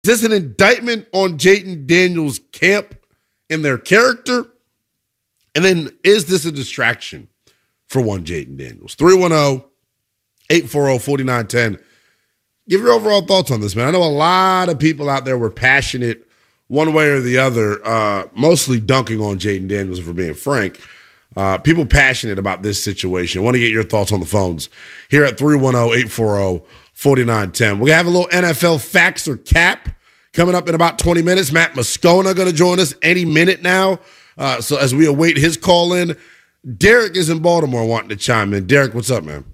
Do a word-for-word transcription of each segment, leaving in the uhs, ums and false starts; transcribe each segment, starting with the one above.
this an indictment on Jayden Daniels' camp and their character? And then is this a distraction for one Jayden Daniels? three one zero, eight four zero, four nine one zero. Give your overall thoughts on this, man. I know a lot of people out there were passionate one way or the other, uh, mostly dunking on Jayden Daniels, if we're being frank. Uh, people passionate about this situation. I want to get your thoughts on the phones here at three one zero, eight four zero, four nine one zero. We're going to have a little N F L facts or cap coming up in about twenty minutes. Matt Moscona going to join us any minute now. Uh, so as we await his call in, Derek is in Baltimore wanting to chime in. Derek, what's up, man?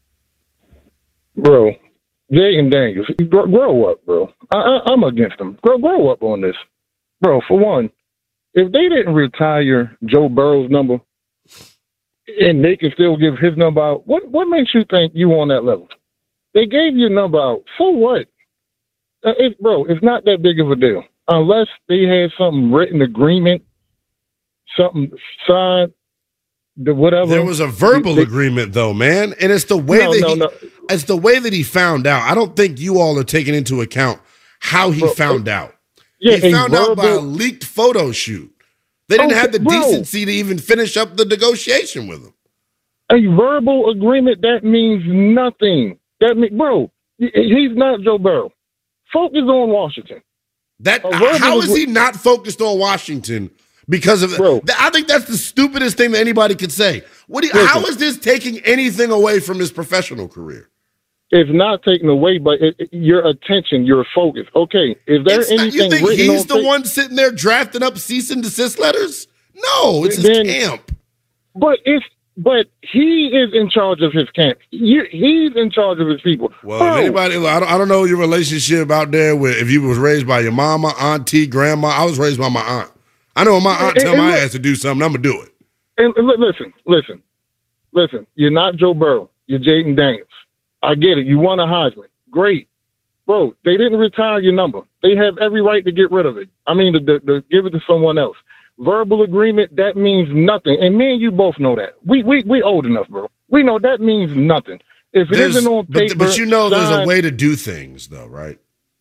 Bro, Jayden Daniels, grow, grow up, bro. I, I, I'm against him. Grow, grow up on this. Bro, for one, if they didn't retire Joe Burrow's number and they can still give his number out, what, what makes you think you on that level? They gave your number out. So what? Uh, it, bro, it's not that big of a deal. Unless they had something written agreement, something signed, the whatever. There was a verbal they, agreement, though, man, and it's the way no, that no, he, no. it's the way that he found out. I don't think you all are taking into account how he bro, found out. Yeah, he found verbal, out by a leaked photo shoot. They didn't okay, have the bro. decency to even finish up the negotiation with him. A verbal agreement, that means nothing. That mean, bro, he's not Joe Burrow. Focus on Washington. That how is he not focused on Washington? Because of bro, I think that's the stupidest thing that anybody could say. What? Do you, how is this taking anything away from his professional career? It's not taken away, but it, it, your attention, your focus. Okay, is there it's anything? Not, you think he's the tape? one sitting there drafting up cease and desist letters? No, it's his then, camp. But it's but he is in charge of his camp. You, he's in charge of his people. Well, if anybody, I don't, I don't know your relationship out there with if you was raised by your mama, auntie, grandma. I was raised by my aunt. I know when my aunt and, tell and my look, ass to do something, I'm gonna do it. And, and listen, listen, listen. You're not Joe Burrow. You're Jayden Daniels. I get it. You won a Heisman. Great. Bro, they didn't retire your number. They have every right to get rid of it. I mean, to, to, to give it to someone else. Verbal agreement, that means nothing. And me and you both know that. We we we old enough, bro. We know that means nothing. If it there's, isn't on paper, but, but you know signed, there's a way to do things, though, right?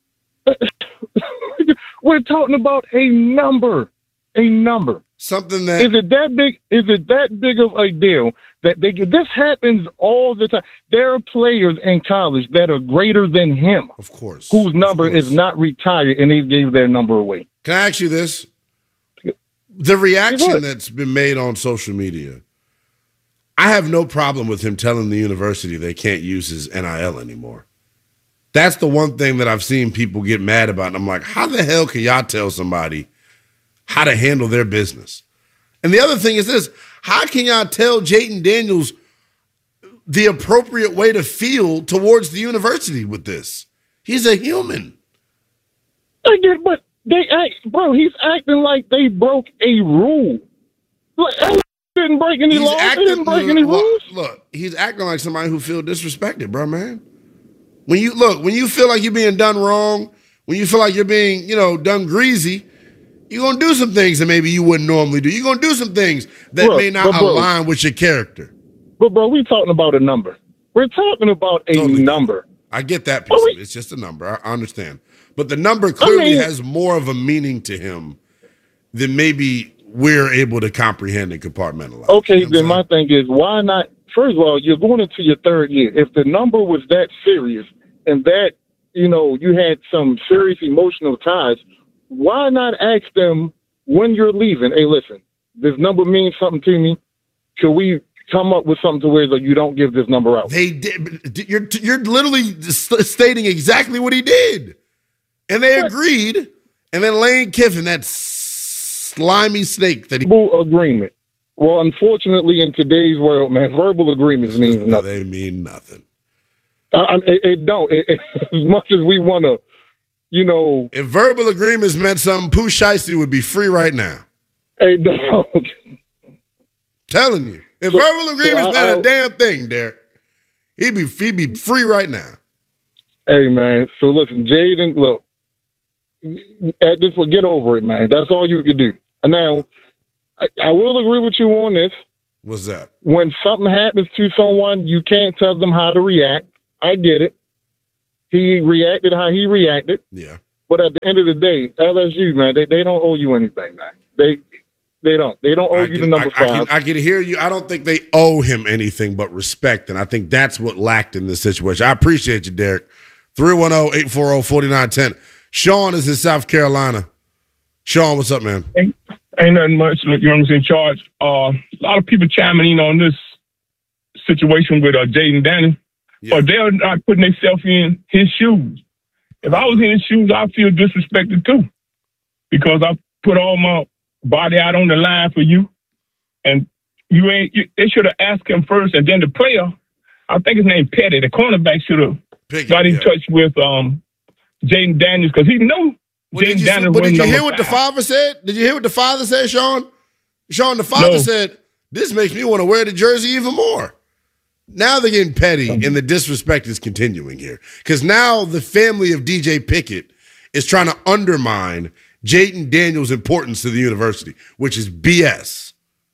We're talking about a number. A number. Something that is it that big? Is it that big of a deal that they? This happens all the time. There are players in college that are greater than him, of course, whose number course. is not retired, and they gave their number away. Can I ask you this? The reaction that's been made on social media, I have no problem with him telling the university they can't use his N I L anymore. That's the one thing that I've seen people get mad about. And I'm like, how the hell can y'all tell somebody how to handle their business? And the other thing is this, how can y'all tell Jayden Daniels the appropriate way to feel towards the university with this? He's a human. I get, but they act, bro, he's acting like they broke a rule. Like, I didn't break any laws. He didn't break any look, rules. Look, he's acting like somebody who feel disrespected, bro, man. When you look, when you feel like you're being done wrong, when you feel like you're being, you know, done greasy, you're going to do some things that maybe you wouldn't normally do. You're going to do some things that bro, may not bro, align with your character. But, bro, we're talking about a number. We're talking about a totally number. I get that piece. We, it's just a number. I, I understand. But the number clearly I mean, has more of a meaning to him than maybe we're able to comprehend and compartmentalize. Okay, you know then my thing is, why not? First of all, you're going into your third year. If the number was that serious and that, you know, you had some serious emotional ties, why not ask them when you're leaving, hey, listen, this number means something to me. Could we come up with something to where you don't give this number out? They did. You're, you're literally stating exactly what he did. And they what? agreed. And then Lane Kiffin, that slimy snake that he... Verbal agreement. Well, unfortunately, in today's world, man, verbal agreements mean nothing. They mean nothing. I, it, it don't. It, it, as much as we want to, you know... If verbal agreements meant something, Pooh Shiesty would be free right now. Hey, dog. Telling you. If so, verbal agreements so I, meant I, a damn thing, Derek, he'd be, he'd be free right now. Hey, man. So, listen, Jayden, look, at this point, get over it, man. That's all you can do. Now, I, I will agree with you on this. What's that? When something happens to someone, you can't tell them how to react. I get it. He reacted how he reacted. Yeah. But at the end of the day, L S U, man, they, they don't owe you anything, man. They they don't. They don't owe I you can, the number I, I five. can, I can hear you. I don't think they owe him anything but respect, and I think that's what lacked in this situation. I appreciate you, Derek. three one zero, eight four zero, four nine one zero. Sean is in South Carolina. Sean, what's up, man? Ain't, ain't nothing much. You know what I'm saying? Charge. Uh, a lot of people chiming in on this situation with uh, Jayden Daniels, Yeah. but they're not putting themselves in his shoes. If I was in his shoes, I'd feel disrespected too, because I put all my body out on the line for you, and you ain't. You, they should have asked him first, and then the player, I think his name Petty, the cornerback, should have got in yeah. touch with um, Jayden Daniels, because he knew Well, did Jayden you, Daniels but was did you number hear what the five. father said? Did you hear what the father said, Sean? Sean, the father No. said, this makes me want to wear the jersey even more. Now they're getting petty, and the disrespect is continuing here. Because now the family of D J Pickett is trying to undermine Jayden Daniels' importance to the university, which is B S.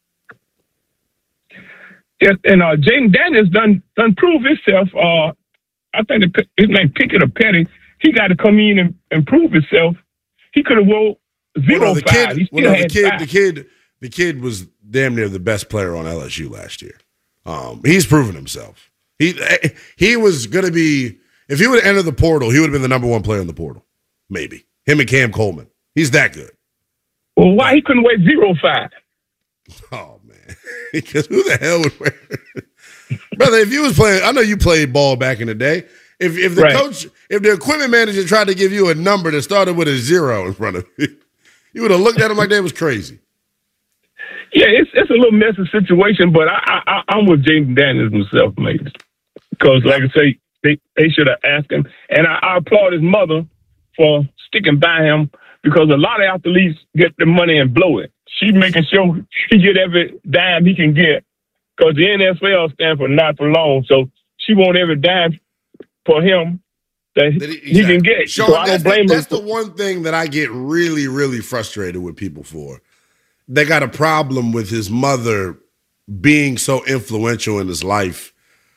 Yes, and uh, Jayden Daniels done done prove himself. Uh, I think the, his name Pickett or Petty. He got to come in and, and prove himself. He could have won zero Well, no, the five. kid, He well, still no, the had kid, five. the kid, the kid was damn near the best player on L S U last year. Um, he's proven himself. He he was going to be, if he would have entered the portal, he would have been the number one player in the portal. Maybe him and Cam Coleman. He's that good. Well, why he couldn't wear zero five? Oh man, because who the hell would wear? Brother, if you was playing, I know you played ball back in the day. If if the Right. coach, if the equipment manager tried to give you a number that started with a zero in front of you, you would have looked at him like they was crazy. Yeah, it's it's a little messy situation, but I, I I'm with Jayden Daniels himself, maybe, because like I say, they they should have asked him, and I, I applaud his mother for sticking by him, because a lot of athletes get the money and blow it. She's making sure he get every dime he can get, because the N F L stands for not for long, so she want every dime for him that he, That he- he can exactly. get. Sean, so I that's, don't blame the, him. that's the one thing that I get really, really frustrated with people for. They got a problem with his mother being so influential in his life.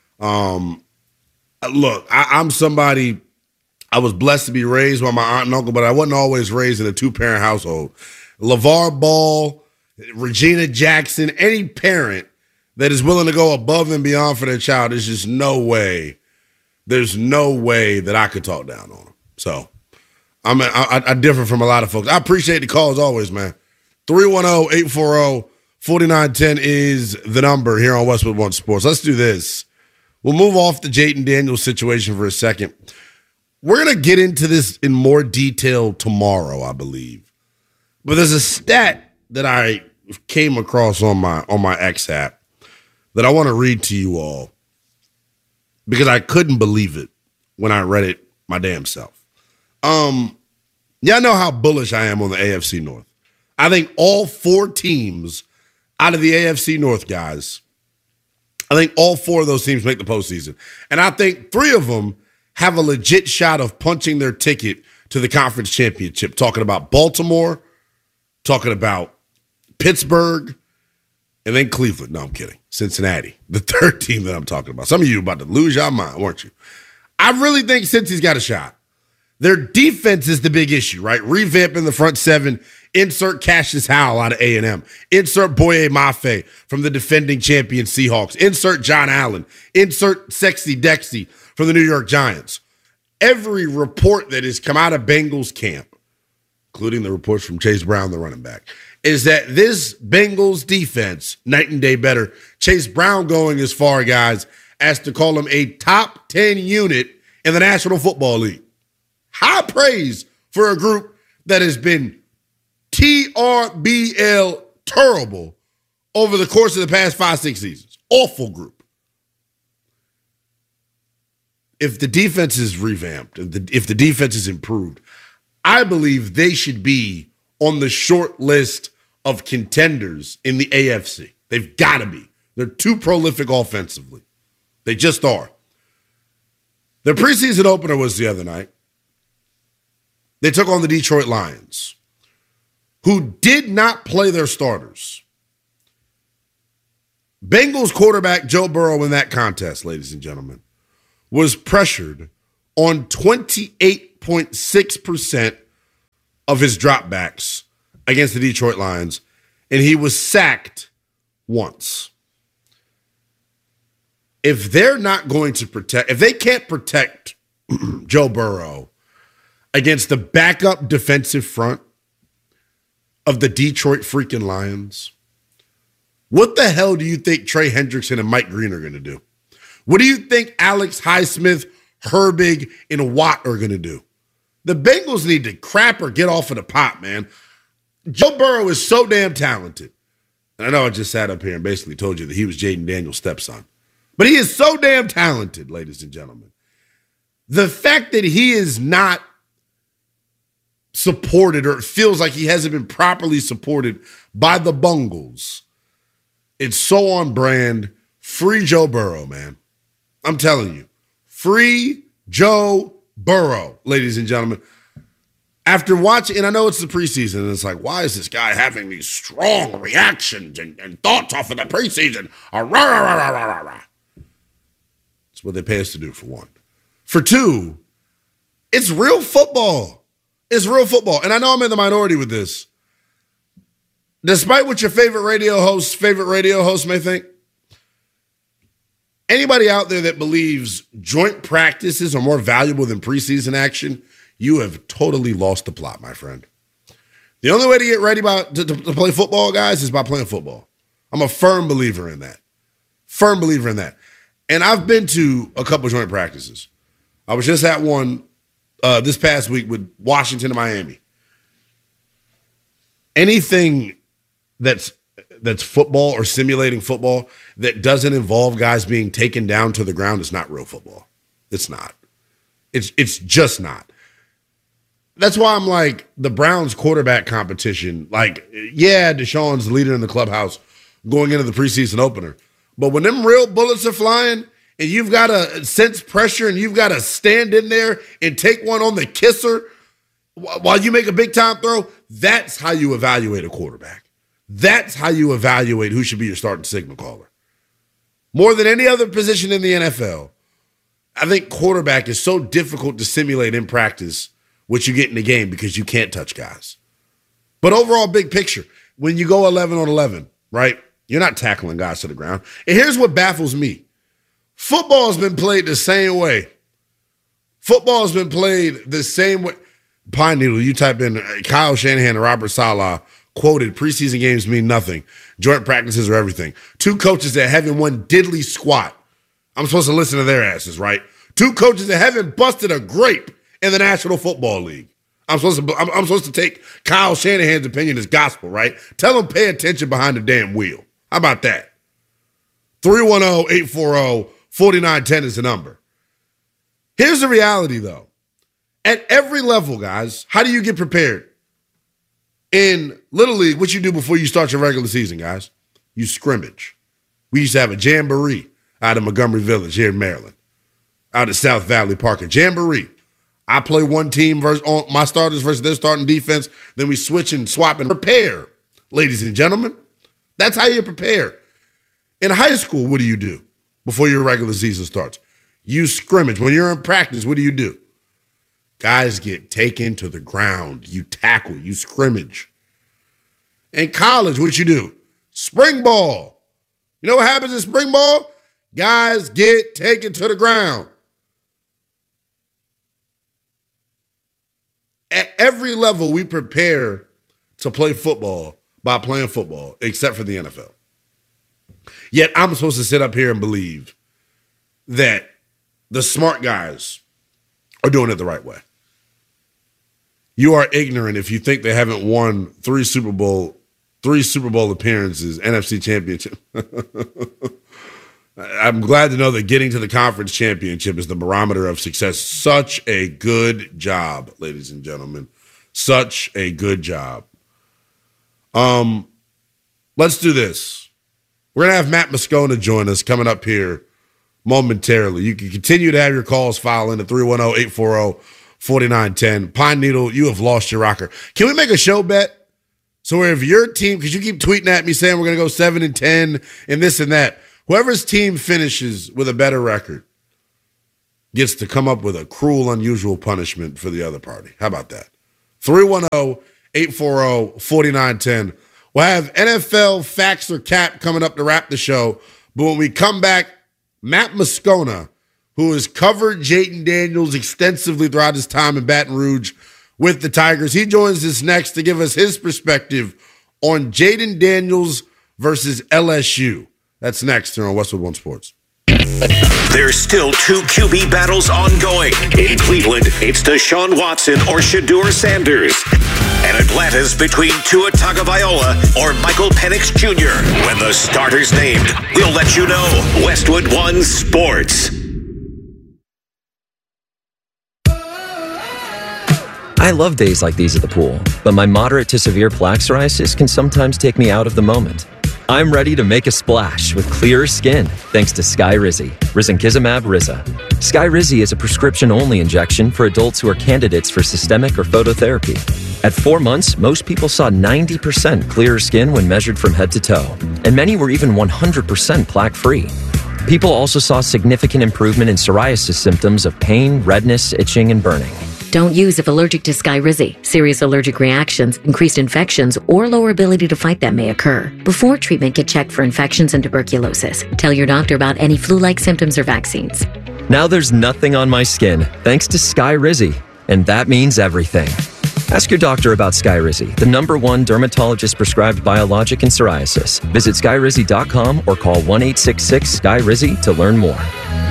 Um, look, I, I'm somebody, I was blessed to be raised by my aunt and uncle, but I wasn't always raised in a two-parent household. LeVar Ball, Regina Jackson, any parent that is willing to go above and beyond for their child, there's just no way, there's no way that I could talk down on them. So I'm, I, I, I differ from a lot of folks. I appreciate the call as always, man. three one zero, eight four zero, four nine one zero is the number here on Westwood One Sports. Let's do this. We'll move off the Jayden Daniels situation for a second. We're going to get into this in more detail tomorrow, I believe. But there's a stat that I came across on my on my X app that I want to read to you all, because I couldn't believe it when I read it my damn self. Um, y'all know how bullish I am on the A F C North. I think all four teams out of the A F C North, guys, I think all four of those teams make the postseason. And I think three of them have a legit shot of punching their ticket to the conference championship. Talking about Baltimore, talking about Pittsburgh, and then Cleveland. No, I'm kidding. Cincinnati, the third team that I'm talking about. Some of you are about to lose your mind, weren't you? I really think Cincy's got a shot. Their defense is the big issue, right? Revamping the front seven. Insert Cassius Howell out of A and M. Insert Boye Mafe from the defending champion Seahawks. Insert John Allen. Insert Sexy Dexy from the New York Giants. Every report that has come out of Bengals camp, including the reports from Chase Brown, the running back, is that this Bengals defense, night and day better. Chase Brown going as far, guys, as to call him a top ten unit in the National Football League. High praise for a group that has been T R B L terrible over the course of the past five, six seasons. Awful group. If the defense is revamped, if the, if the defense is improved, I believe they should be on the short list of contenders in the A F C. They've got to be. They're too prolific offensively. They just are. Their preseason opener was the other night. They took on the Detroit Lions, who did not play their starters. Bengals quarterback Joe Burrow in that contest, ladies and gentlemen, was pressured on twenty-eight point six percent of his dropbacks against the Detroit Lions, and he was sacked once. If they're not going to protect, if they can't protect Joe Burrow against the backup defensive front of the Detroit freaking Lions, what the hell do you think Trey Hendrickson and Mike Green are going to do? What do you think Alex Highsmith, Herbig, and Watt are going to do? The Bengals need to crap or get off of the pot, man. Joe Burrow is so damn talented. And I know I just sat up here and basically told you that he was Jaden Daniels' stepson. But he is so damn talented, ladies and gentlemen. The fact that he is not supported, or it feels like he hasn't been properly supported by the Bungles, it's so on brand. Free Joe Burrow, man. I'm telling you. Free Joe Burrow, ladies and gentlemen. After watching, and I know it's the preseason, and it's like, why is this guy having these strong reactions and, and thoughts off of the preseason? Ah, rah, rah, rah, rah, rah, rah. It's what they pay us to do, for one. For two, it's real football. It's real football. And I know I'm in the minority with this. Despite what your favorite radio host, favorite radio host may think, anybody out there that believes joint practices are more valuable than preseason action, you have totally lost the plot, my friend. The only way to get ready by, to, to, to play football, guys, is by playing football. I'm a firm believer in that. Firm believer in that. And I've been to a couple joint practices. I was just at one uh, this past week with Washington and Miami. Anything that's that's football or simulating football that doesn't involve guys being taken down to the ground is not real football. It's not. It's it's just not. That's why I'm like, the Browns quarterback competition, like, yeah, Deshaun's the leader in the clubhouse going into the preseason opener. But when them real bullets are flying and you've got to sense pressure and you've got to stand in there and take one on the kisser while you make a big-time throw, that's how you evaluate a quarterback. That's how you evaluate who should be your starting signal caller. More than any other position in the N F L, I think quarterback is so difficult to simulate in practice what you get in the game because you can't touch guys. But overall, big picture, when you go eleven on eleven, right, you're not tackling guys to the ground. And here's what baffles me. Football's been played the same way. Football's been played the same way. Pine Needle, you type in Kyle Shanahan and Robert Saleh quoted, preseason games mean nothing. Joint practices are everything. Two coaches that haven't won diddly squat. I'm supposed to listen to their asses, right? Two coaches that haven't busted a grape in the National Football League. I'm supposed to I'm, I'm supposed to take Kyle Shanahan's opinion as gospel, right? Tell them pay attention behind the damn wheel. How about that? three one zero, eight four zero, four nine one zero is the number. Here's the reality, though. At every level, guys, how do you get prepared? In Little League, what you do before you start your regular season, guys? You scrimmage. We used to have a jamboree out of Montgomery Village here in Maryland, out at South Valley Park, a jamboree. I play one team versus on my starters versus their starting defense. Then we switch and swap and prepare, ladies and gentlemen. That's how you prepare. In high school, what do you do before your regular season starts? You scrimmage. When you're in practice, what do you do? Guys get taken to the ground. You tackle. You scrimmage. In college, what you do? Spring ball. You know what happens in spring ball? Guys get taken to the ground. At every level, we prepare to play football by playing football, except for the N F L. Yet I'm supposed to sit up here and believe that the smart guys are doing it the right way. You are ignorant if you think they haven't won three Super Bowl, three Super Bowl appearances, N F C championship. I'm glad to know that getting to the conference championship is the barometer of success. Such a good job, ladies and gentlemen. Such a good job. Um, let's do this. We're going to have Matt Moscona join us coming up here momentarily. You can continue to have your calls file in at three one zero, eight four zero, four nine one zero. Pine Needle, you have lost your rocker. Can we make a show bet? So if your team, because you keep tweeting at me saying we're going to go seven and ten and this and that, whoever's team finishes with a better record gets to come up with a cruel, unusual punishment for the other party. How about that? three one zero, eight four zero, four nine one zero. We'll have N F L Facts or Cap coming up to wrap the show. But when we come back, Matt Moscona, who has covered Jayden Daniels extensively throughout his time in Baton Rouge with the Tigers, he joins us next to give us his perspective on Jayden Daniels versus L S U. That's next here on Westwood One Sports. There's still two Q B battles ongoing. In Cleveland, it's Deshaun Watson or Shedeur Sanders. And Atlanta's between Tua Tagovailoa or Michael Penix Junior When the starter's named, we'll let you know. Westwood One Sports. I love days like these at the pool, but my moderate to severe plaque psoriasis can sometimes take me out of the moment. I'm ready to make a splash with clearer skin thanks to Skyrizi, risankizumab Riza. Skyrizi is a prescription-only injection for adults who are candidates for systemic or phototherapy. At four months, most people saw ninety percent clearer skin when measured from head to toe, and many were even one hundred percent plaque-free. People also saw significant improvement in psoriasis symptoms of pain, redness, itching, and burning. Don't use if allergic to Skyrizi. Serious allergic reactions, increased infections, or lower ability to fight them may occur. Before treatment, get checked for infections and tuberculosis. Tell your doctor about any flu-like symptoms or vaccines. Now there's nothing on my skin thanks to Skyrizi, and that means everything. Ask your doctor about Skyrizi, the number one dermatologist-prescribed biologic in psoriasis. Visit skyrizi dot com or call one eight six six S K Y R I Z I to learn more.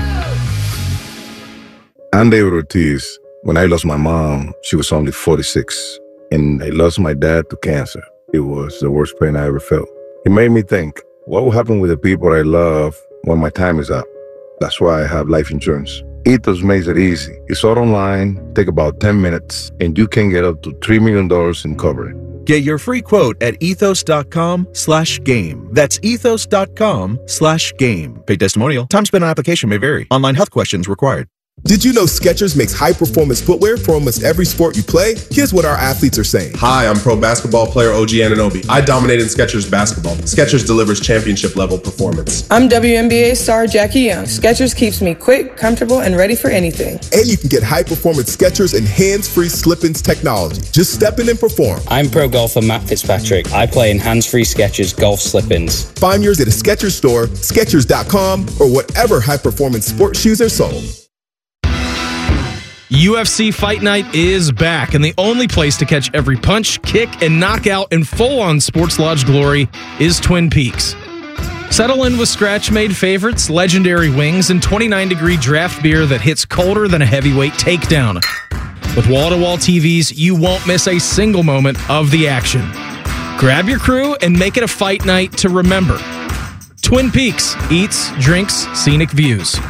I'm David Ortiz. When I lost my mom, she was only forty-six, and I lost my dad to cancer. It was the worst pain I ever felt. It made me think, what will happen with the people I love when my time is up? That's why I have life insurance. Ethos makes it easy. It's all online, take about ten minutes, and you can get up to three million dollars in coverage. Get your free quote at ethos.com slash game. That's ethos.com slash game. Paid testimonial. Time spent on application may vary. Online health questions required. Did you know Skechers makes high-performance footwear for almost every sport you play? Here's what our athletes are saying. Hi, I'm pro basketball player O G Anunoby. I dominated Skechers basketball. Skechers delivers championship-level performance. I'm W N B A star Jackie Young. Skechers keeps me quick, comfortable, and ready for anything. And you can get high-performance Skechers and hands-free slip-ins technology. Just step in and perform. I'm pro golfer Matt Fitzpatrick. I play in hands-free Skechers golf slip-ins. Find yours at a Skechers store, Skechers dot com, or whatever high-performance sports shoes are sold. U F C Fight Night is back, and the only place to catch every punch, kick, and knockout in full-on Sports Lodge glory is Twin Peaks. Settle in with scratch-made favorites, legendary wings, and twenty-nine degree draft beer that hits colder than a heavyweight takedown. With wall-to-wall T Vs, you won't miss a single moment of the action. Grab your crew and make it a fight night to remember. Twin Peaks, eats, drinks, scenic views.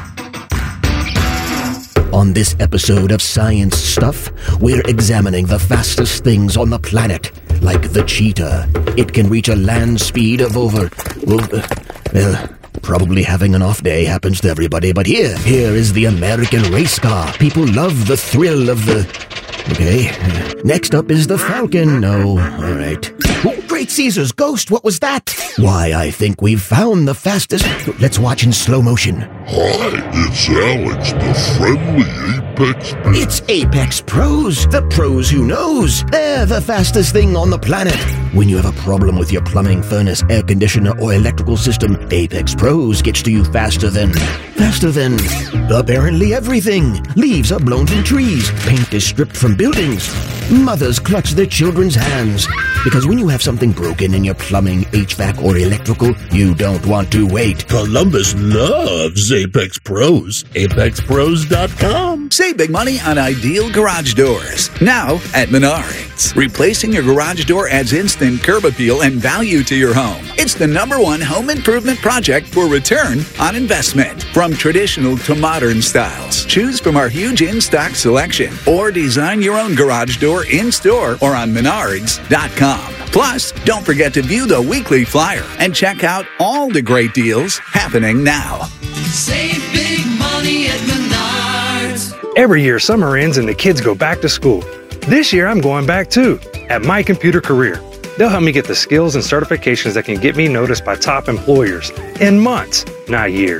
On this episode of Science Stuff, we're examining the fastest things on the planet, like the cheetah. It can reach a land speed of over, well, uh, well, probably having an off day happens to everybody, but here, here is the American race car. People love the thrill of the... Okay, next up is the Falcon. No, all right. Oh, Great Caesar's ghost, what was that? Why, I think we've found the fastest... Let's watch in slow motion. Hi, it's Alex, the friendly Apex Pro. It's Apex Pros, the pros who knows. They're the fastest thing on the planet. When you have a problem with your plumbing, furnace, air conditioner, or electrical system, Apex Pros gets to you faster than... Faster than... apparently everything. Leaves are blown from trees. Paint is stripped from buildings. Mothers clutch their children's hands. Because when you have something broken in your plumbing, H V A C, or electrical, you don't want to wait. Columbus loves Apex Pros. Apex Pros dot com. Save big money on ideal garage doors. Now at Menards. Replacing your garage door adds instant curb appeal and value to your home. It's the number one home improvement project for return on investment. From traditional to modern styles. Choose from our huge in-stock selection. Or design your own garage door in-store or on Menards dot com. Plus, don't forget to view the weekly flyer and check out all the great deals happening now. Save big money at Menards. Every year, summer ends and the kids go back to school. This year, I'm going back too, at My Computer Career. They'll help me get the skills and certifications that can get me noticed by top employers in months, not years.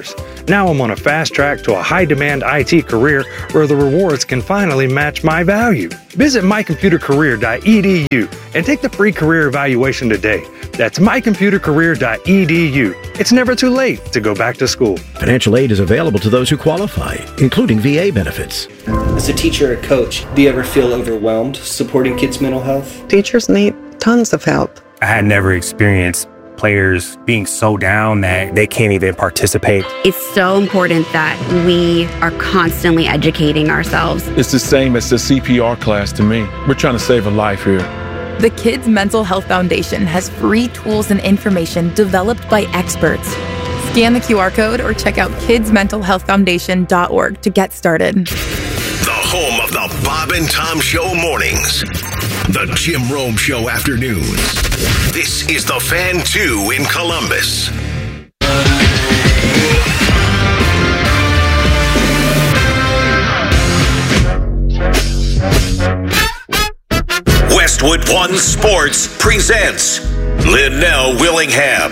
Now I'm on a fast track to a high-demand I T career where the rewards can finally match my value. Visit my computer career dot e d u and take the free career evaluation today. That's my computer career dot e d u. It's never too late to go back to school. Financial aid is available to those who qualify, including V A benefits. As a teacher or coach, do you ever feel overwhelmed supporting kids' mental health? Teachers need tons of help. I had never experienced players being so down that they can't even participate. It's so important that we are constantly educating ourselves. It's the same as the C P R class to me. We're trying to save a life here. The Kids Mental Health Foundation has free tools and information developed by experts. Scan the Q R code or check out kids mental health foundation dot org to get started. The home of the Bob and Tom Show mornings. The Jim Rome Show afternoons. This is the Fan two in Columbus. Westwood One Sports presents Linnell Willingham.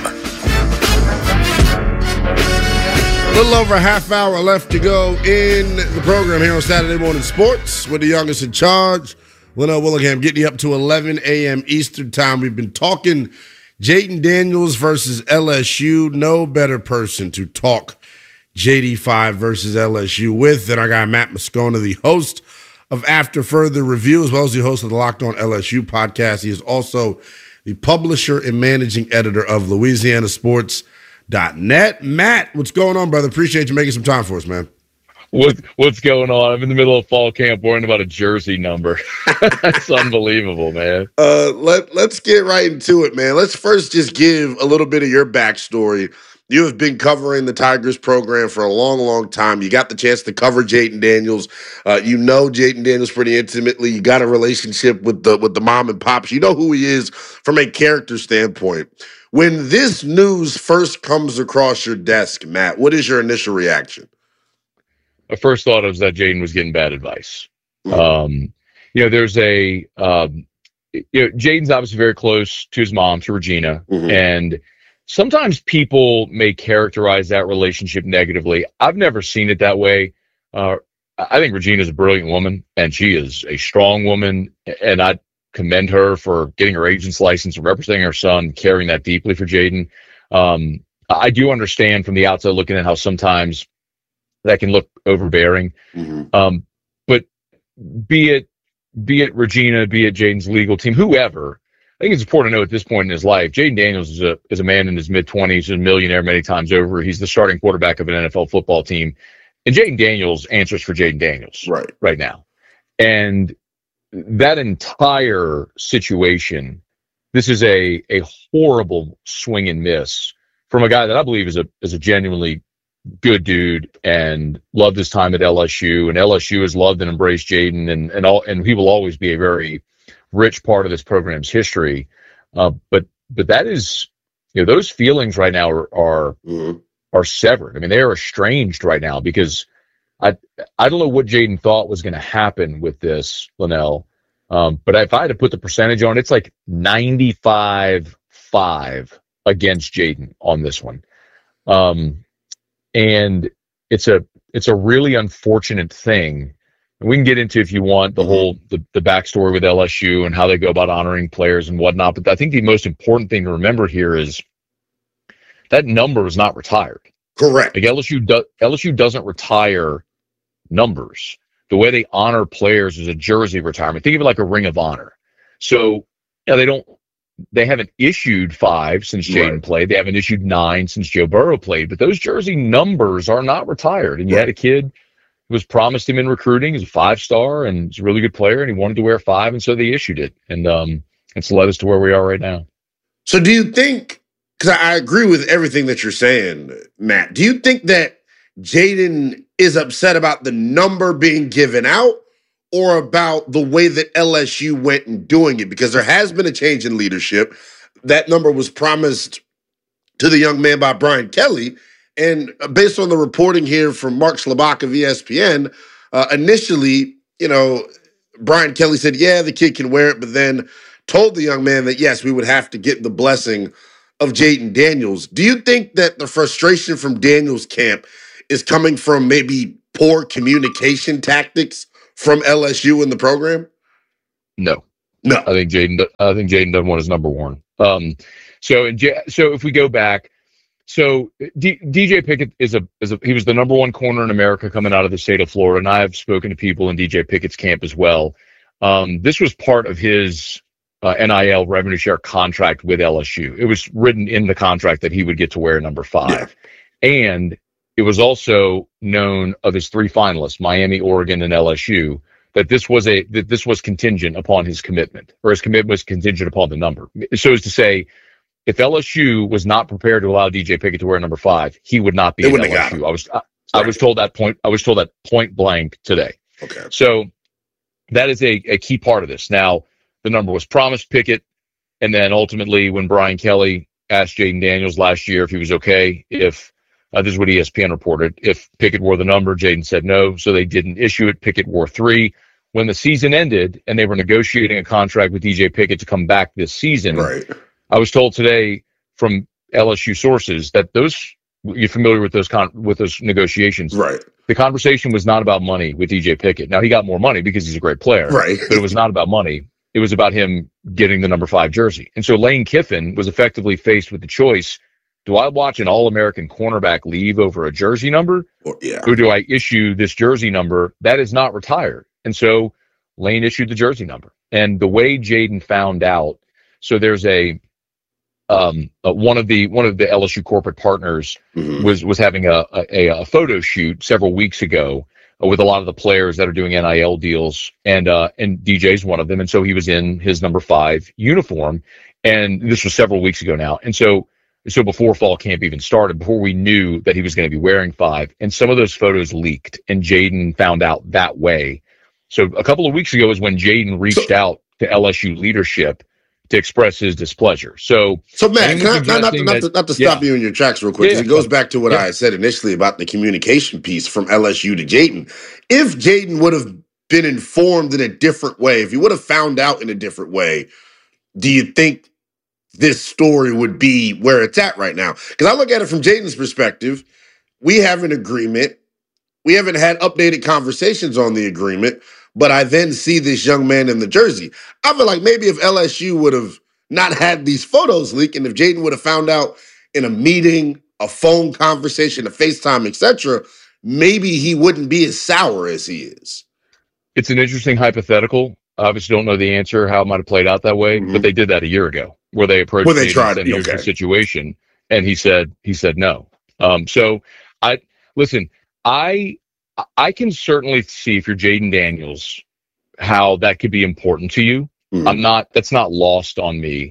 A little over a half hour left to go in the program here on Saturday Morning Sports with the youngest in charge, Linnell Willingham, getting you up to eleven a.m. Eastern time. We've been talking Jayden Daniels versus L S U. No better person to talk J D five versus L S U with than our guy Matt Moscona, the host of After Further Review, as well as the host of the Locked On L S U podcast. He is also the publisher and managing editor of Louisiana Sports dot net. Matt, what's going on, brother? Appreciate you making some time for us, man. What, what's going on? I'm in the middle of fall camp worrying about a jersey number. That's unbelievable, man. Uh, let, let's get right into it, man. Let's first just give a little bit of your backstory. You have been covering the Tigers program for a long, long time. You got the chance to cover Jayden Daniels. Uh, you know Jayden Daniels pretty intimately. You got a relationship with the with the mom and pops. You know who he is from a character standpoint. When this news first comes across your desk, Matt, what is your initial reaction? My first thought was that Jayden was getting bad advice. Mm-hmm. Um, you know, there's a um, you know, Jayden's obviously very close to his mom, to Regina, mm-hmm. and sometimes people may characterize that relationship negatively. I've never seen it that way. Uh, I think Regina's a brilliant woman, and she is a strong woman, and I commend her for getting her agent's license and representing her son, caring that deeply for Jayden. Um, I do understand from the outside looking at how sometimes that can look overbearing. Mm-hmm. Um, but be it be it Regina, be it Jayden's legal team, whoever, I think it's important to know at this point in his life, Jayden Daniels is a is a man in his mid-twenties, a millionaire many times over. He's the starting quarterback of an N F L football team. And Jayden Daniels answers for Jayden Daniels right, right now. And that entire situation, this is a a horrible swing and miss from a guy that I believe is a is a genuinely good dude and loved his time at L S U. And L S U has loved and embraced Jayden, and and all and he will always be a very rich part of this program's history. Uh, but but that is, you know, those feelings right now are are, mm-hmm. are severed. I mean, they are estranged right now because I I don't know what Jayden thought was going to happen with this, Linnell. Um, but if I had to put the percentage on, it's like ninety-five five against Jayden on this one. Um, and it's a it's a really unfortunate thing. And we can get into, if you want, the mm-hmm. whole the, the backstory with L S U and how they go about honoring players and whatnot. But I think the most important thing to remember here is that number is not retired. Correct. Like L S U do, L S U doesn't retire numbers. The way they honor players is a jersey retirement. Think of it like a ring of honor. So, yeah, they don't. They haven't issued five since Jayden right. played. They haven't issued nine since Joe Burrow played. But those jersey numbers are not retired. And you right. had a kid who was promised him in recruiting. He's a five-star and he's a really good player, and he wanted to wear five, and so they issued it. And um, it's led us to where we are right now. So do you think, because I agree with everything that you're saying, Matt, do you think that Jayden is upset about the number being given out or about the way that L S U went in doing it? Because there has been a change in leadership. That number was promised to the young man by Brian Kelly. And based on the reporting here from Mark Slabak of E S P N, uh, initially, you know, Brian Kelly said, yeah, the kid can wear it, but then told the young man that, yes, we would have to get the blessing of Jayden Daniels. Do you think that the frustration from Daniels' camp is coming from maybe poor communication tactics from L S U in the program? No, no. I think Jaden. I think Jaden doesn't want his number one. Um, so so if we go back, so D, D J Pickett is a is a he was the number one corner in America coming out of the state of Florida, and I have spoken to people in D J Pickett's camp as well. Um, this was part of his uh, N I L revenue share contract with L S U. It was written in the contract that he would get to wear number five, yeah. And it was also known of his three finalists, Miami, Oregon, and L S U, that this was a that this was contingent upon his commitment, or his commitment was contingent upon the number. So as to say, if L S U was not prepared to allow D J Pickett to wear number five, he would not be at L S U. I was I, I was told that point. I was told that point blank today. Okay. So that is a, a key part of this. Now, the number was promised Pickett, and then ultimately, when Brian Kelly asked Jaden Daniels last year if he was okay, if uh, this is what E S P N reported, if Pickett wore the number, Jaden said no, so they didn't issue it. Pickett wore three. When the season ended and they were negotiating a contract with D J Pickett to come back this season, right. I was told today from L S U sources that those you're familiar with those con- with those negotiations, right? The conversation was not about money with D J Pickett. Now he got more money because he's a great player, right? But it was not about money. It was about him getting the number five jersey. And so Lane Kiffin was effectively faced with the choice: do I watch an All-American cornerback leave over a jersey number, or, yeah. or do I issue this jersey number that is not retired? And so Lane issued the jersey number. And the way Jaden found out, so there's a um uh, one of the one of the L S U corporate partners mm-hmm. was was having a, a a photo shoot several weeks ago uh, with a lot of the players that are doing N I L deals, and uh and D J's one of them, and so he was in his number five uniform, and this was several weeks ago now, and so so before fall camp even started, before we knew that he was going to be wearing five, and some of those photos leaked, and Jaden found out that way. So a couple of weeks ago is when Jaden reached out to L S U leadership to express his displeasure. So, so Matt, can I, not, not, to, not, to, not to stop yeah. you in your tracks real quick, yeah, it goes back to what yeah. I said initially about the communication piece from L S U to Jaden. If Jaden would have been informed in a different way, if he would have found out in a different way, do you think this story would be where it's at right now? Because I look at it from Jaden's perspective. We have an agreement. We haven't had updated conversations on the agreement, but I then see this young man in the jersey. I feel like maybe if L S U would have not had these photos leak, and if Jaden would have found out in a meeting, a phone conversation, a FaceTime, et cetera, maybe he wouldn't be as sour as he is. It's an interesting hypothetical. I obviously don't know the answer, how it might have played out that way, mm-hmm. but they did that a year ago, where they approached where they Jaden tried and said, okay. here's the situation, and he said he said no. Um, so I listen. I I can certainly see, if you're Jaden Daniels, how that could be important to you. Mm-hmm. I'm not. That's not lost on me.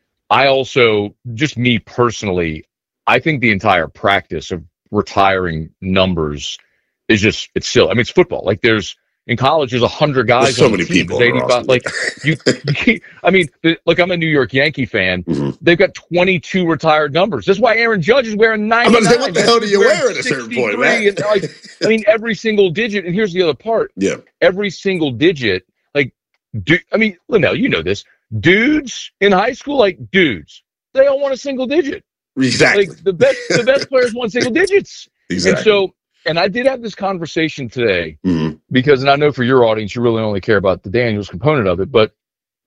I also, just me personally, I think the entire practice of retiring numbers is just, it's silly. I mean, it's football. Like there's, in college, there's a hundred guys. There's so on many the team. people. There's eighty-five, like you, you, I mean, look, I'm a New York Yankee fan. Mm-hmm. They've got twenty-two retired numbers. That's why Aaron Judge is wearing ninety-nine. I'm about to say, what the hell do you wear at a certain point, man? And like, I mean, every single digit. And here's the other part. Yeah. Every single digit, like, do, I mean, Linnell, you know this. Dudes in high school, like dudes, they all want a single digit. Exactly. Like the best, the best players want single digits. Exactly. And so, and I did have this conversation today mm-hmm. because, and I know for your audience, you really only care about the Daniels component of it, but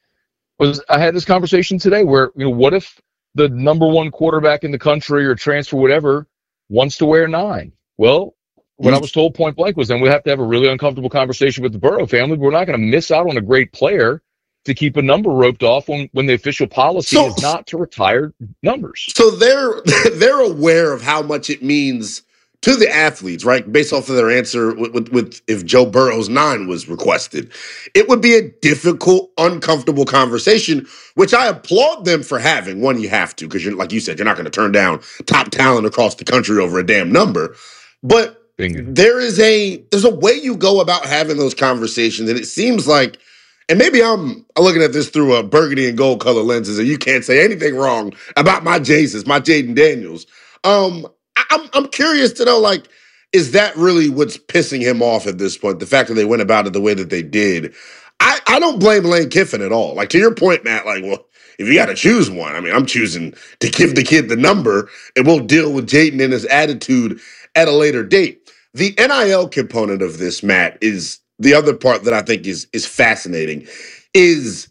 was I had this conversation today where, you know, what if the number one quarterback in the country or transfer, whatever, wants to wear nine? Well, what mm-hmm. I was told point blank was then we have to have a really uncomfortable conversation with the Burrow family. We're not going to miss out on a great player to keep a number roped off when, when the official policy so, is not to retire numbers. So they're they're aware of how much it means to the athletes, right? Based off of their answer with, with, with if Joe Burrow's nine was requested. It would be a difficult, uncomfortable conversation, which I applaud them for having. One, you have to, because you're like you said, you're not going to turn down top talent across the country over a damn number. But Bingo. there is a there's a way you go about having those conversations, and it seems like, and maybe I'm looking at this through a burgundy and gold color lenses, and you can't say anything wrong about my Jesus, my Jaden Daniels. Um, I'm I'm curious to know, like, is that really what's pissing him off at this point? The fact that they went about it the way that they did. I, I don't blame Lane Kiffin at all. Like, to your point, Matt, like, well, if you got to choose one, I mean, I'm choosing to give the kid the number, and we'll deal with Jaden and his attitude at a later date. The N I L component of this, Matt, is the other part that I think is is fascinating. Is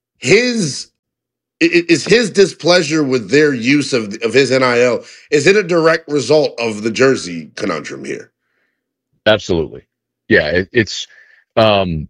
his is his displeasure with their use of of his N I L? Is it a direct result of the jersey conundrum here? Absolutely, yeah. It, it's um,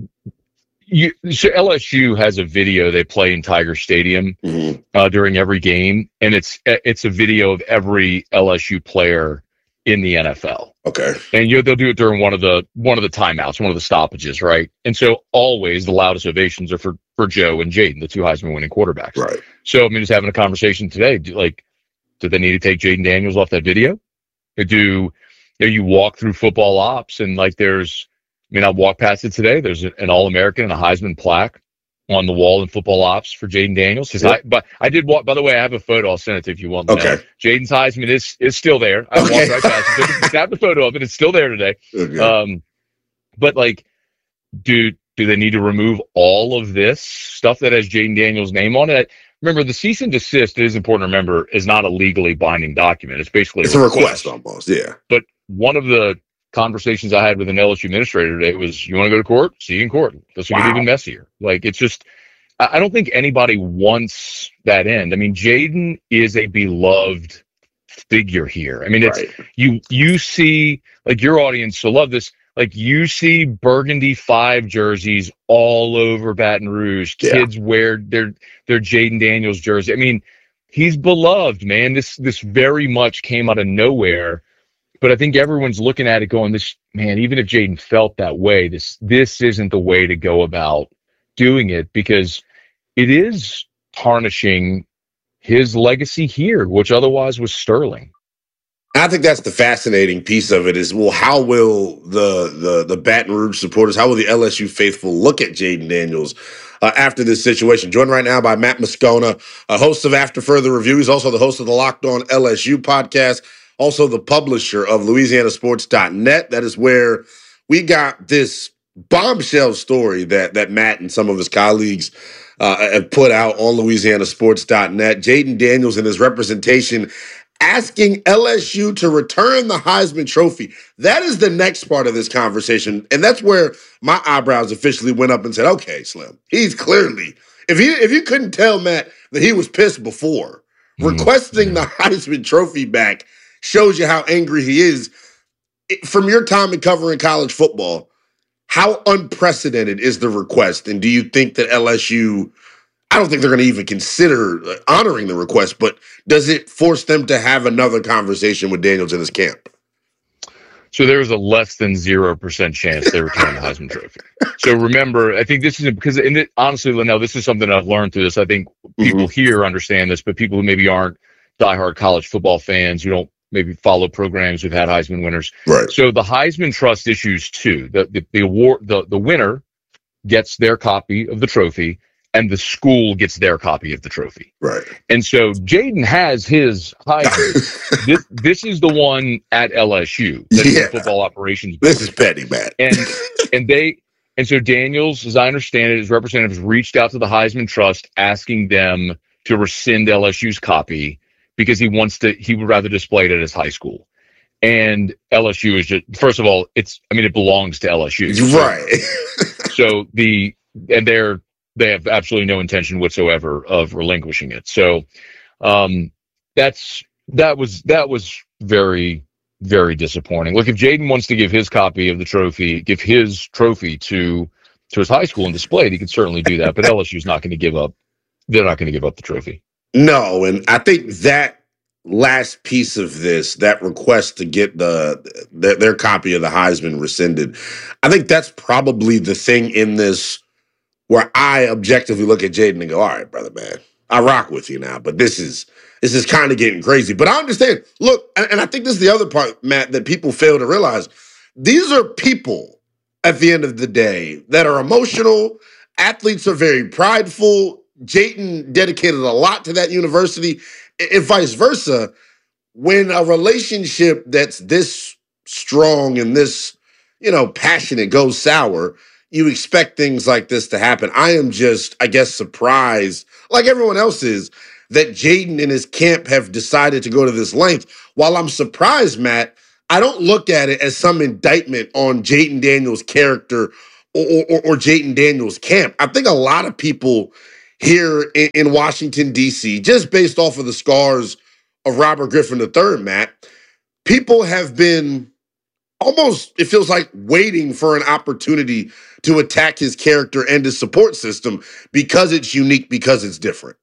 you. So L S U has a video they play in Tiger Stadium mm-hmm. uh, during every game, and it's it's a video of every L S U player in the N F L. Okay. And you know, they'll do it during one of the one of the timeouts, one of the stoppages, right? And so always the loudest ovations are for for Joe and Jaden, the two Heisman winning quarterbacks. Right. So I mean, just having a conversation today, do, like, do they need to take Jaden Daniels off that video? Or do you know, you walk through football ops and like there's, I mean, I walked past it today. There's an All-American and a Heisman plaque on the wall in football ops for Jaden Daniels. Because Yep. I, but I did walk. By the way, I have a photo. I'll send it to you if you want. to Okay. know. Jaden's Heisman is is still there. I Okay. walked right past it. Snap the photo of it. It's still there today. Okay. Um, but like, do do they need to remove all of this stuff that has Jaden Daniels' name on it? Remember, the cease and desist, it is important to remember, is not a legally binding document. It's basically It's a request almost, yeah. But one of the conversations I had with an L S U administrator today was, you want to go to court? See you in court. This will Wow. get even messier. Like, it's just, I I don't think anybody wants that end. I mean, Jaden is a beloved figure here. I mean, it's, Right. you, you see, like, your audience will love this. Like, you see Burgundy five jerseys all over Baton Rouge. Yeah. Kids wear their, their Jaden Daniels jersey. I mean, he's beloved, man. This, this very much came out of nowhere. But I think everyone's looking at it going, this, man, even if Jaden felt that way, this, this isn't the way to go about doing it, because it is tarnishing his legacy here, which otherwise was sterling. I think that's the fascinating piece of it is, well, how will the the the Baton Rouge supporters, how will the L S U faithful look at Jaden Daniels uh, after this situation? Joined right now by Matt Moscona, a host of After Further Review. He's also the host of the Locked On L S U podcast, also the publisher of Louisiana Sports dot net. That is where we got this bombshell story that that Matt and some of his colleagues uh, have put out on Louisiana Sports dot net. Jaden Daniels and his representation asking L S U to return the Heisman Trophy. That is the next part of this conversation. And that's where my eyebrows officially went up and said, okay, Slim, he's clearly, if he if you couldn't tell Matt that he was pissed before, mm-hmm. requesting the Heisman Trophy back shows you how angry he is. It, from your time in covering college football, how unprecedented is the request? And do you think that L S U, I don't think they're going to even consider honoring the request, but does it force them to have another conversation with Daniels in his camp? So there's a less than zero percent chance they return the Heisman Trophy. So remember, I think this is because, and it, honestly, Linnell, this is something I've learned through this. I think people mm-hmm. here understand this, but people who maybe aren't diehard college football fans, who don't maybe follow programs who've had Heisman winners. Right. So the Heisman Trust issues two. The, the, the award, the, the winner gets their copy of the trophy, and the school gets their copy of the trophy. Right. And so Jaden has his Heisman. this this is the one at L S U. That's yeah. the football operations. This is petty, man. And and they and so Daniels, as I understand it, his representatives reached out to the Heisman Trust asking them to rescind L S U's copy because he wants to he would rather display it at his high school. And L S U is just, first of all, it's I mean it belongs to L S U. Right. So the and they're they have absolutely no intention whatsoever of relinquishing it. So um, that's that was that was very, very disappointing. Look, if Jaden wants to give his copy of the trophy, give his trophy to to his high school and display it, he can certainly do that. But L S U's not going to give up. They're not going to give up the trophy. No, and I think that last piece of this, that request to get the their, their copy of the Heisman rescinded, I think that's probably the thing in this where I objectively look at Jaden and go, all right, brother, man, I rock with you now, but this is this is kind of getting crazy. But I understand. Look, and, and I think this is the other part, Matt, that people fail to realize. These are people at the end of the day that are emotional. Athletes are very prideful. Jaden dedicated a lot to that university, and vice versa. When a relationship that's this strong and this, you know, passionate goes sour, you expect things like this to happen. I am just, I guess, surprised, like everyone else is, that Jaden and his camp have decided to go to this length. While I'm surprised, Matt, I don't look at it as some indictment on Jayden Daniels' character or, or, or Jayden Daniels' camp. I think a lot of people here in, in Washington, D C, just based off of the scars of Robert Griffin the third, Matt, people have been almost, it feels like, waiting for an opportunity to attack his character and his support system because it's unique, because it's different.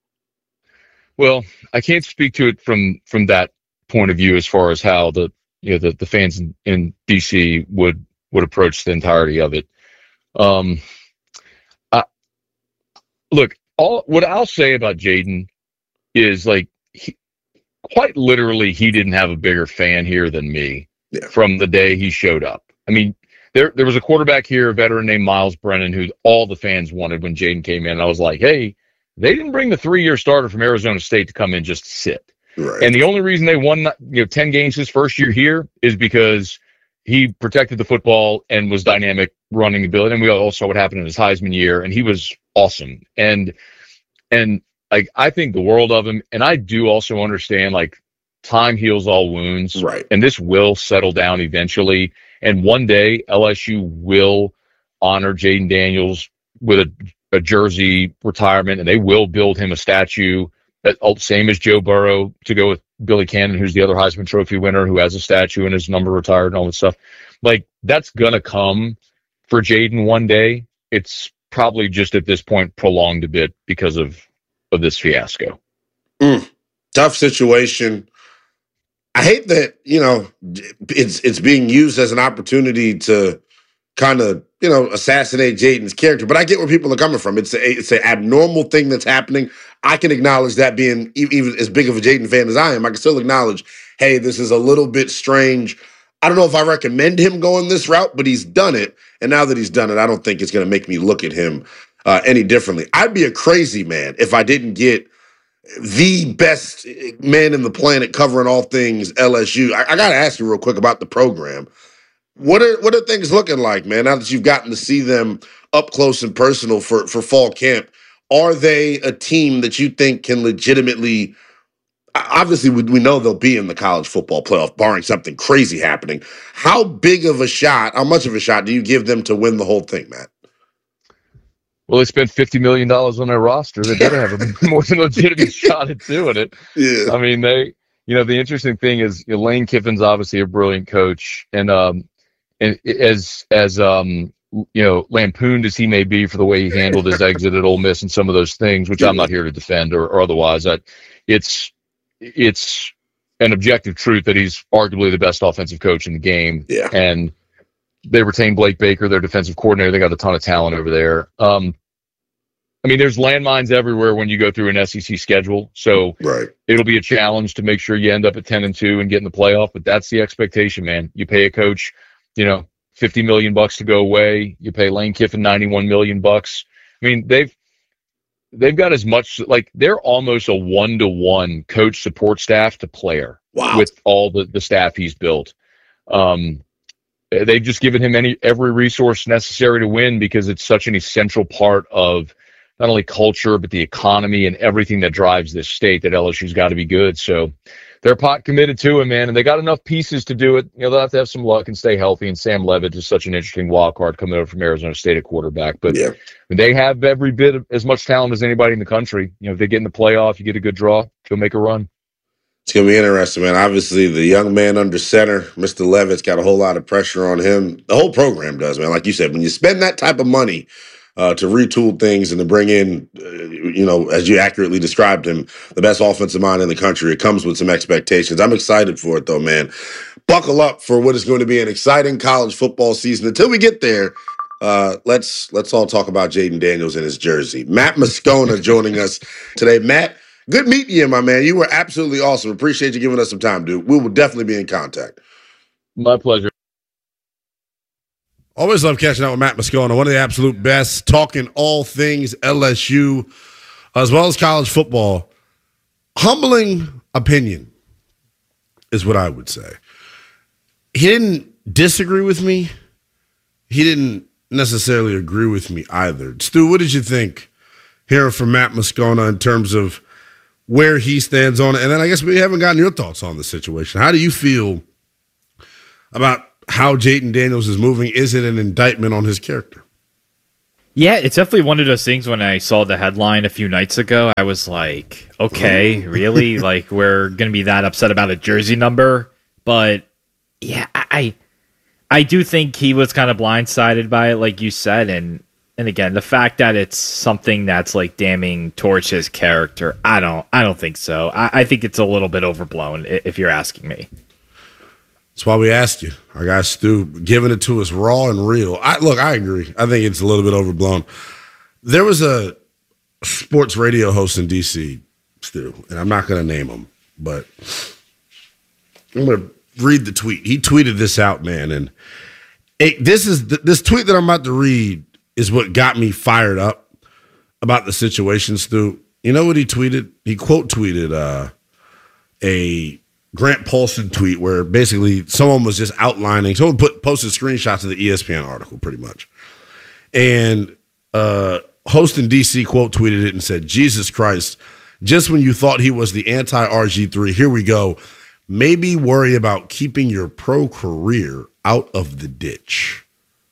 Well, I can't speak to it from from that point of view as far as how the you know the, the fans in, in D C would would approach the entirety of it. Um, I, look, all what I'll say about Jayden is, like, he, quite literally, he didn't have a bigger fan here than me yeah. from the day he showed up. I mean, there there was a quarterback here, a veteran named Miles Brennan, who all the fans wanted when Jayden came in. I was like, hey, they didn't bring the three-year starter from Arizona State to come in just to sit. Right. And the only reason they won, you know, ten games his first year here is because he protected the football and was dynamic running the building. And we all saw what happened in his Heisman year, and he was awesome. And and like I think the world of him. And I do also understand, like, time heals all wounds. Right. And this will settle down eventually. And one day L S U will honor Jayden Daniels with a a jersey retirement, and they will build him a statue, that, same as Joe Burrow, to go with Billy Cannon, who's the other Heisman Trophy winner, who has a statue and his number retired and all that stuff. Like, that's gonna come for Jayden one day. It's probably just at this point prolonged a bit because of of this fiasco. Mm, tough situation. I hate that, you know, it's it's being used as an opportunity to kind of, you know, assassinate Jayden's character. But I get where people are coming from. It's a, it's an abnormal thing that's happening. I can acknowledge that, being even as big of a Jayden fan as I am. I can still acknowledge, hey, this is a little bit strange. I don't know if I recommend him going this route, but he's done it. And now that he's done it, I don't think it's going to make me look at him uh, any differently. I'd be a crazy man if I didn't get the best man in the planet covering all things L S U. I, I got to ask you real quick about the program. What are what are things looking like, man, now that you've gotten to see them up close and personal for, for fall camp? Are they a team that you think can legitimately, obviously we, we know they'll be in the college football playoff, barring something crazy happening. How big of a shot, how much of a shot do you give them to win the whole thing, Matt? Well, they spent fifty million dollars on their roster. They better have a more than legitimate shot at doing it. Yeah. I mean, they, you know, the interesting thing is, you know, Lane Kiffin's obviously a brilliant coach. And, um, and as, as, um, you know, lampooned as he may be for the way he handled his exit at Ole Miss and some of those things, which I'm not here to defend or, or otherwise, that it's, it's an objective truth that he's arguably the best offensive coach in the game. Yeah. And they retained Blake Baker, their defensive coordinator. They got a ton of talent over there. Um, I mean, there's landmines everywhere when you go through an S E C schedule. So right. It'll be a challenge to make sure you end up at ten and two and get in the playoff. But that's the expectation, man. You pay a coach, you know, fifty million bucks to go away. You pay Lane Kiffin ninety-one million bucks. I mean, they've, they've got as much, like, they're almost a one-to-one coach support staff to player. Wow. With all the, the staff he's built. Um, they've just given him any, every resource necessary to win, because it's such an essential part of not only culture, but the economy and everything that drives this state, that L S U's got to be good. So they're pot committed to him, man, and they got enough pieces to do it. You know, they'll have to have some luck and stay healthy. And Sam Levitt is such an interesting wild card coming over from Arizona State at quarterback. But yeah. they have every bit of, as much talent as anybody in the country. You know, if they get in the playoff, you get a good draw, go make a run. It's going to be interesting, man. Obviously, the young man under center, Mister Levitt's got a whole lot of pressure on him. The whole program does, man. Like you said, when you spend that type of money uh, to retool things and to bring in, uh, you know, as you accurately described him, the best offensive mind in the country, it comes with some expectations. I'm excited for it, though, man. Buckle up for what is going to be an exciting college football season. Until we get there, uh, let's let's all talk about Jayden Daniels and his jersey. Matt Moscona joining us today. Matt, good meeting you, my man. You were absolutely awesome. Appreciate you giving us some time, dude. We will definitely be in contact. My pleasure. Always love catching up with Matt Moscona, one of the absolute best, talking all things L S U, as well as college football. Humbling opinion is what I would say. He didn't disagree with me. He didn't necessarily agree with me either. Stu, what did you think hearing from Matt Moscona in terms of where he stands on it? And then I guess we haven't gotten your thoughts on the situation. How do you feel about how Jayden Daniels is moving? Is it an indictment on his character? Yeah, it's definitely one of those things. When I saw the headline a few nights ago, I was like, okay, really? Like, we're going to be that upset about a jersey number? But yeah, I I do think he was kind of blindsided by it, like you said. And, and again, the fact that it's something that's like damning towards his character, I don't I don't think so. I, I think it's a little bit overblown, if you're asking me. That's why we asked you. Our guy Stu giving it to us raw and real. I look, I agree. I think it's a little bit overblown. There was a sports radio host in D C, Stu, and I'm not going to name him, but I'm going to read the tweet. He tweeted this out, man, and it, this is the, this tweet that I'm about to read is what got me fired up about the situation, Stu. You know what he tweeted? He quote tweeted uh, a Grant Paulson tweet where basically someone was just outlining, someone put posted screenshots of the E S P N article pretty much. And uh, host in D C quote tweeted it and said, Jesus Christ, just when you thought he was the anti-R G three, here we go. Maybe worry about keeping your pro career out of the ditch.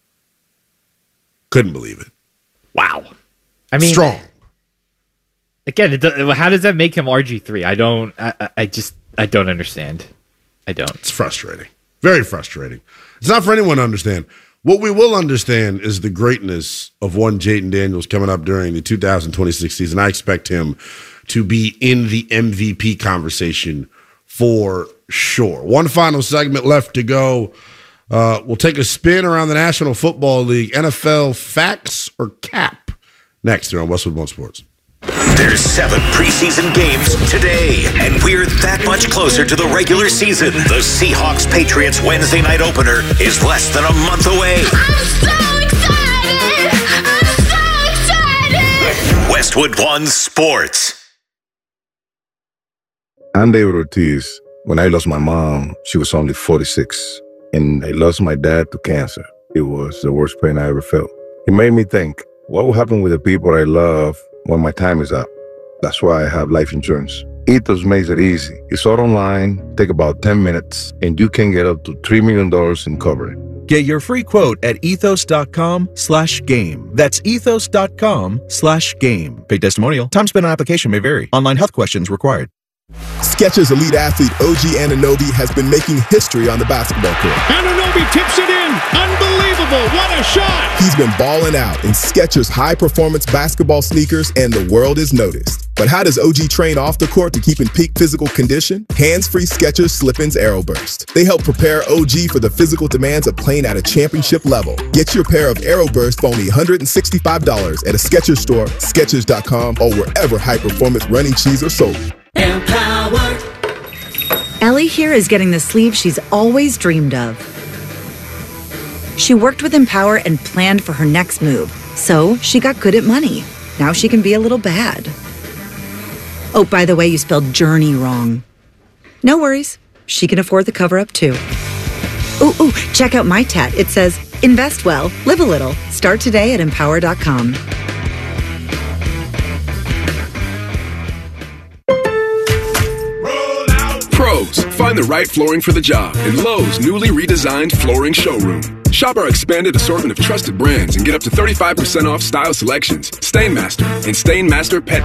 Couldn't believe it. Wow. I mean, strong. Again, it does, how does that make him R G three? I don't, I, I just, I don't understand. I don't. It's frustrating. Very frustrating. It's not for anyone to understand. What we will understand is the greatness of one Jayden Daniels coming up during the two thousand twenty-six season. I expect him to be in the M V P conversation for sure. One final segment left to go. Uh, we'll take a spin around the National Football League. N F L facts or cap? Next here on Westwood One Sports. There's seven preseason games today, and we're that much closer to the regular season. The Seahawks-Patriots Wednesday night opener is less than a month away. I'm so excited! I'm so excited! Westwood One Sports. I'm David Ortiz. When I lost my mom, she was only forty-six, and I lost my dad to cancer. It was the worst pain I ever felt. It made me think, what will happen with the people I love when my time is up? That's why I have life insurance. Ethos makes it easy. It's all online, take about ten minutes, and you can get up to three million dollars in coverage. Get your free quote at ethos.com slash game. That's ethos.com slash game. Paid testimonial. Time spent on application may vary. Online health questions required. Skechers elite athlete O G Anunoby has been making history on the basketball court. Anunoby tips it in. Unbelievable. What a shot. He's been balling out in Skechers high-performance basketball sneakers, and the world is noticed. But how does O G train off the court to keep in peak physical condition? Hands-free Skechers Slip-ins Aeroburst. They help prepare O G for the physical demands of playing at a championship level. Get your pair of Aeroburst for only one hundred sixty-five dollars at a Skechers store, Skechers dot com, or wherever high-performance running shoes are sold. Empower. Ellie here is getting the sleeve she's always dreamed of. She worked with Empower and planned for her next move, so she got good at money. Now she can be a little bad. Oh, by the way, you spelled journey wrong. No worries. She can afford the cover-up too. Ooh, ooh, check out my tat. It says, invest well, live a little. Start today at empower dot com. Pros, find the right flooring for the job in Lowe's newly redesigned flooring showroom. Shop our expanded assortment of trusted brands and get up to thirty-five percent off style selections, Stainmaster, and Stainmaster Pet